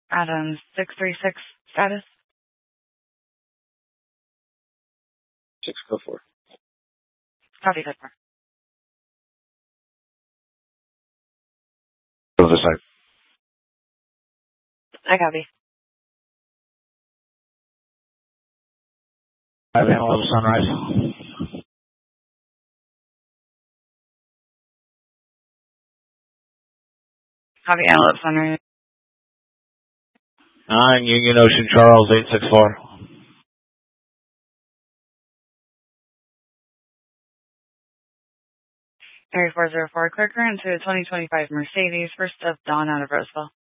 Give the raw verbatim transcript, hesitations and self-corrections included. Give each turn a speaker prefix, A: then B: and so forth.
A: Adams six three six status.
B: six go four.
A: Copy that far.
B: Go to the side.
A: I copy.
B: five Antelope Sunrise.
A: Copy Antelope Sunrise.
B: nine Union Ocean Charles eight six four.
A: Area four zero four, clear current to a twenty twenty-five Mercedes, first of dawn out of Roseville.